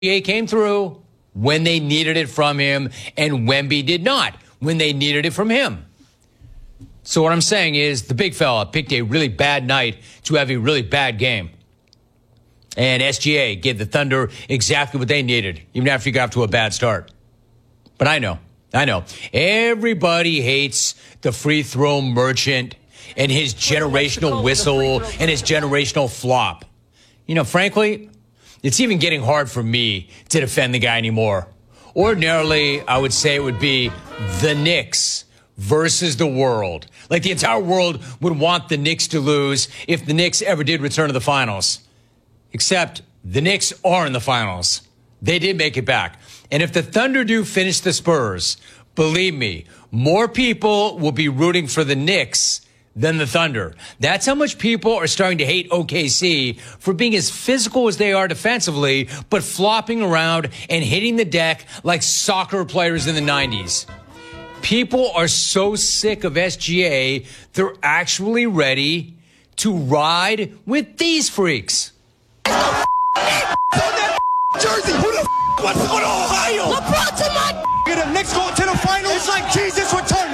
SGA came through when they needed it from him, and Wemby did not when they needed it from him. So what I'm saying is the big fella picked a really bad night to have a really bad game. And SGA gave the Thunder exactly what they needed, even after he got off to a bad start. But I know. Everybody hates the free throw merchant and his generational whistle and his generational flop. You know, frankly, it's even getting hard for me to defend the guy anymore. Ordinarily, I would say it would be the Knicks versus the world. Like the entire world would want the Knicks to lose if the Knicks ever did return to the finals. Except the Knicks are in the finals. They did make it back. And if the Thunder do finish the Spurs, believe me, more people will be rooting for the Knicks than the Thunder. That's how much people are starting to hate OKC for being as physical as they are defensively, but flopping around and hitting the deck like soccer players in the 90s. People are so sick of SGA, they're actually ready to ride with these freaks. Jersey, who the wants to go to Ohio? LeBron's in my. The Knicks going to the finals. It's like Jesus returning.